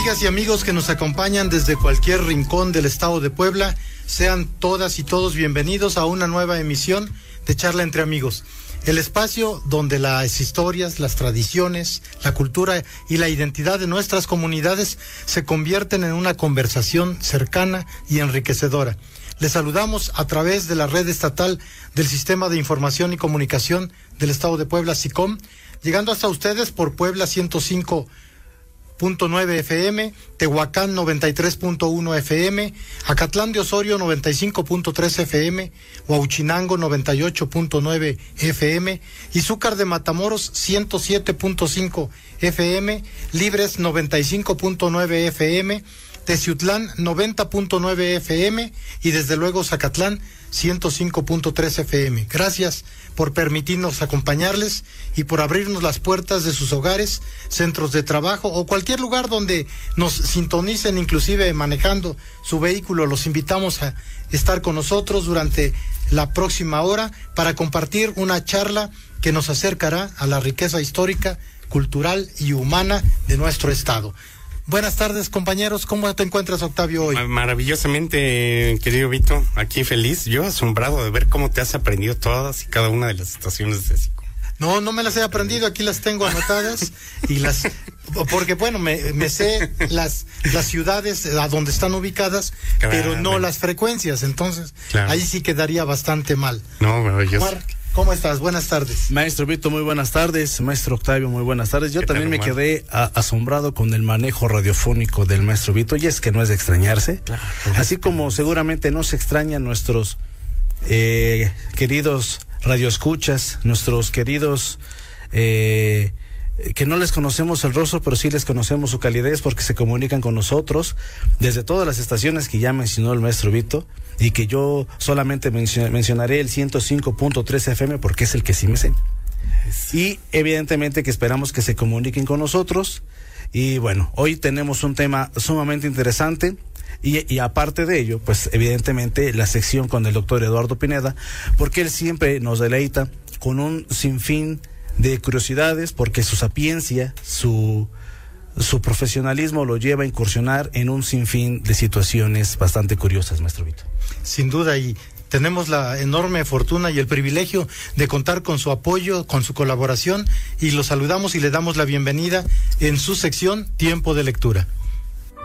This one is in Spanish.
Amigas y amigos que nos acompañan desde cualquier rincón del estado de Puebla, sean todas y todos bienvenidos a una nueva emisión de Charla entre Amigos, el espacio donde las historias, las tradiciones, la cultura y la identidad de nuestras comunidades se convierten en una conversación cercana y enriquecedora. Les saludamos a través de la red estatal del Sistema de Información y Comunicación del Estado de Puebla, SICOM, llegando hasta ustedes por Puebla 105.9 FM, Tehuacán 93.1 FM, Acatlán de Osorio 95.3 FM, Huauchinango 98.9 FM, Izúcar de Matamoros 107.5 FM, Libres 95.9 FM, Teciutlán 90.9 FM y desde luego Zacatlán 105.3 FM. Gracias por permitirnos acompañarles y por abrirnos las puertas de sus hogares, centros de trabajo o cualquier lugar donde nos sintonicen, inclusive manejando su vehículo. Los invitamos a estar con nosotros durante la próxima hora para compartir una charla que nos acercará a la riqueza histórica, cultural y humana de nuestro estado. Buenas tardes, compañeros. ¿Cómo te encuentras, Octavio, hoy? Maravillosamente, querido Vito. Aquí feliz. Yo asombrado de ver cómo te has aprendido todas y cada una de las estaciones de SICOM. No me las he aprendido. Aquí las tengo anotadas y porque bueno, me sé las ciudades a donde están ubicadas, claro, pero no las frecuencias. Entonces, claro, ahí sí quedaría bastante mal. No, maravilloso. Omar, ¿cómo estás? Buenas tardes. Maestro Vito, muy buenas tardes. Maestro Octavio, muy buenas tardes. Yo también me quedé asombrado con el manejo radiofónico del maestro Vito, y es que no es de extrañarse. Claro, así como seguramente no se extrañan nuestros queridos radioescuchas, nuestros queridos que no les conocemos el rostro, pero sí les conocemos su calidez porque se comunican con nosotros desde todas las estaciones que ya mencionó el maestro Vito, y que yo solamente mencionaré el 105.3 FM porque es el que sí me sé. Y evidentemente que esperamos que se comuniquen con nosotros. Y bueno, hoy tenemos un tema sumamente interesante y aparte de ello, pues evidentemente la sección con el doctor Eduardo Pineda, porque él siempre nos deleita con un sinfín de curiosidades, porque su sapiencia, su profesionalismo lo lleva a incursionar en un sinfín de situaciones bastante curiosas, maestro Vito. Sin duda, y tenemos la enorme fortuna y el privilegio de contar con su apoyo, con su colaboración, y lo saludamos y le damos la bienvenida en su sección Tiempo de Lectura.